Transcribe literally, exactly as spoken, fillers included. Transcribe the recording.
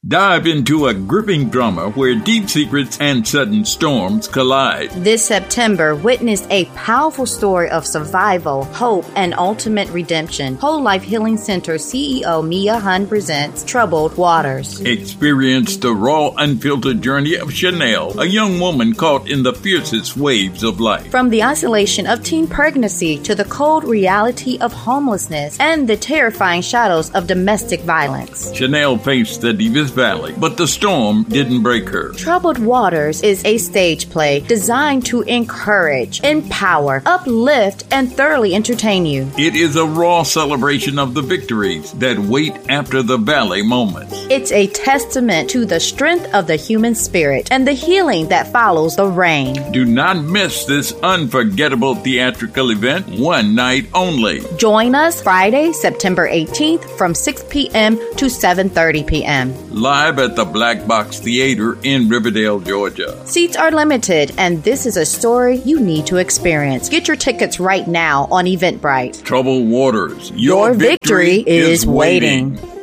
Dive into a gripping drama where deep secrets and sudden storms collide. This September, witness a powerful story of survival, hope, and ultimate redemption. Whole Life Healing Center C E O Mia Hun presents Troubled Waters. Experience the raw, unfiltered journey of Chanel, a young woman caught in the fiercest waves of life. From the isolation of teen pregnancy to the cold reality of homelessness and the terrifying shadows of domestic violence. Chanel faced the deepest valley, but the storm didn't break her. Troubled Waters is a stage play designed to encourage, empower, uplift, and thoroughly entertain you. It is a raw celebration of the victories that wait after the valley moments. It's a testament to the strength of the human spirit and the healing that follows the rain. Do not miss this unforgettable theatrical event, one night only. Join us Friday, September eighteenth from six p.m. to seven thirty p.m. Live at the Black Box Theater in Riverdale, Georgia. Seats are limited, and this is a story you need to experience. Get your tickets right now on Eventbrite. Troubled Waters. Your, Your victory, victory is waiting. waiting.